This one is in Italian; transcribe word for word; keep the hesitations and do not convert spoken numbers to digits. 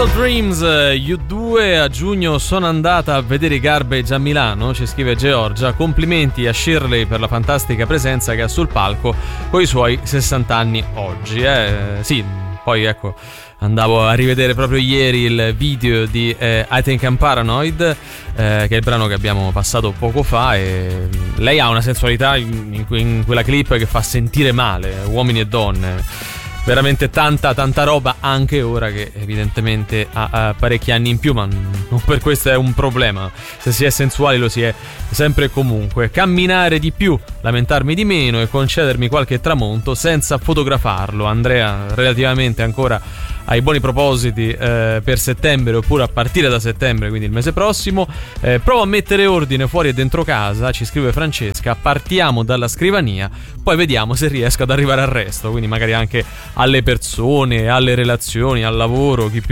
Field Dreams, U due. A giugno sono andata a vedere i Garbage a Milano, ci scrive Georgia. Complimenti a Shirley per la fantastica presenza che ha sul palco con i suoi sessanta anni oggi. Eh, sì, poi ecco, andavo a rivedere proprio ieri il video di eh, I Think I'm Paranoid, eh, che è il brano che abbiamo passato poco fa, e lei ha una sensualità in, in, in quella clip che fa sentire male uomini e donne. Veramente tanta tanta roba, anche ora che evidentemente ha, ha parecchi anni in più, ma non per questo è un problema. Se si è sensuali lo si è sempre e comunque. Camminare di più, lamentarmi di meno e concedermi qualche tramonto senza fotografarlo. Andrea, relativamente ancora ai buoni propositi eh, per settembre, oppure a partire da settembre, quindi il mese prossimo, eh, provo a mettere ordine fuori e dentro casa, ci scrive Francesca. Partiamo dalla scrivania, poi vediamo se riesco ad arrivare al resto, quindi magari anche alle persone, alle relazioni, al lavoro, chi più